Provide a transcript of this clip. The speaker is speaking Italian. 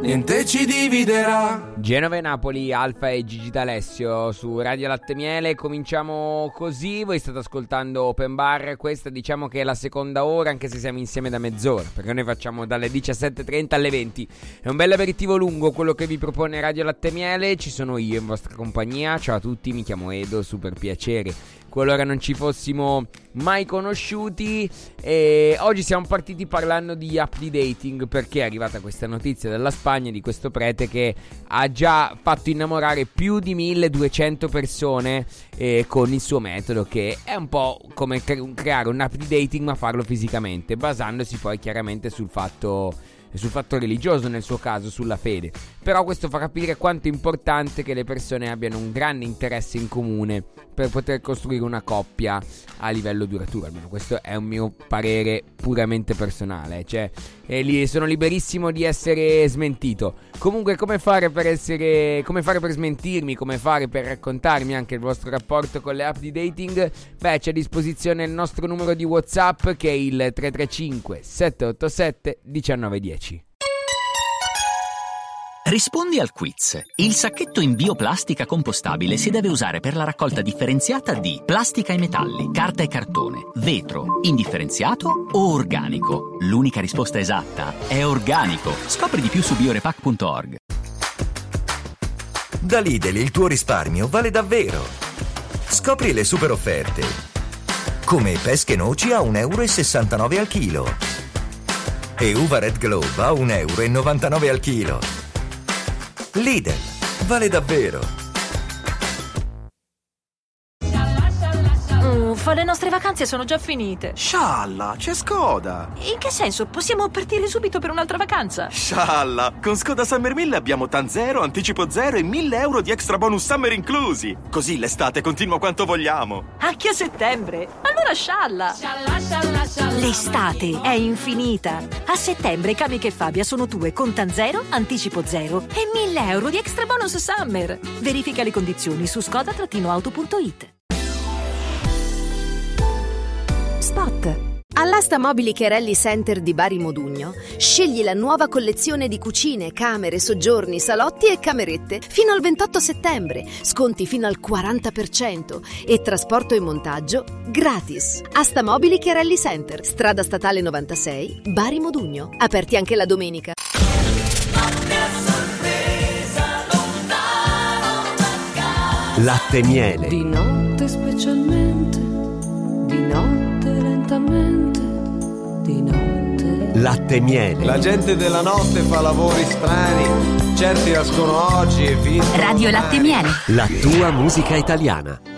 niente ci dividerà. Genova e Napoli, Alfa e Gigi D'Alessio su Radio Latte Miele. Cominciamo così, voi state ascoltando Open Bar. Questa diciamo che è la seconda ora, anche se siamo insieme da mezz'ora, perché noi facciamo dalle 17:30 alle 20. È un bel aperitivo lungo quello che vi propone Radio Latte Miele. Ci sono io in vostra compagnia. Ciao a tutti, mi chiamo Edo, super piacere. Qualora non ci fossimo mai conosciuti, e oggi siamo partiti parlando di app di dating, perché è arrivata questa notizia dalla Spagna di questo prete che ha già fatto innamorare più di 1200 persone con il suo metodo, che è un po' come creare un'app di dating ma farlo fisicamente, basandosi poi chiaramente sul fatto religioso, nel suo caso sulla fede. Però questo fa capire quanto è importante che le persone abbiano un grande interesse in comune per poter costruire una coppia a livello duraturo. Almeno questo è un mio parere puramente personale, cioè sono liberissimo di essere smentito. Comunque, come fare per smentirmi, come fare per raccontarmi anche il vostro rapporto con le app di dating? Beh, c'è a disposizione il nostro numero di WhatsApp, che è il 335 787 1910. Rispondi al quiz. Il sacchetto in bioplastica compostabile si deve usare per la raccolta differenziata di plastica e metalli, carta e cartone, vetro, indifferenziato o organico. L'unica risposta esatta è organico. Scopri di più su biorepack.org. Da Lidl il tuo risparmio vale davvero. Scopri le super offerte. Come pesche noci a 1,69 euro al chilo. E uva Red Globe a 1,99 euro al chilo. Lidl, vale davvero. Le nostre vacanze sono già finite. Scialla, c'è Skoda. In che senso? Possiamo partire subito per un'altra vacanza? Scialla, con Skoda Summer 1000 abbiamo TAN 0, anticipo 0 e 1.000 euro di extra bonus summer inclusi. Così l'estate continua quanto vogliamo. Anche a settembre? Allora scialla. L'estate è infinita. A settembre Kamiq e Fabia sono tue con TAN 0, anticipo 0 e 1.000 euro di extra bonus summer. Verifica le condizioni su skoda-auto.it. Spot. All'asta Mobili Chiarelli Center di Bari Modugno scegli la nuova collezione di cucine, camere, soggiorni, salotti e camerette fino al 28 settembre, sconti fino al 40% e trasporto e montaggio gratis. Asta Mobili Chiarelli Center, strada statale 96, Bari Modugno, aperti anche la domenica. Latte Miele. Di notte specialmente, di notte lentamente, di notte. Latte Miele. La gente della notte fa lavori strani, certi nascono oggi e fingono Radio Latte Miele. La tua musica italiana.